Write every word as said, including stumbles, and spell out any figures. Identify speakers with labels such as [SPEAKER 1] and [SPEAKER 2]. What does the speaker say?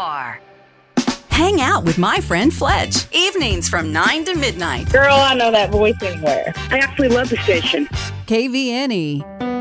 [SPEAKER 1] car. Hang out with my friend Fletch. Evenings from nine to midnight.
[SPEAKER 2] Girl, I know that voice anywhere. I absolutely love the station.
[SPEAKER 1] K V N E.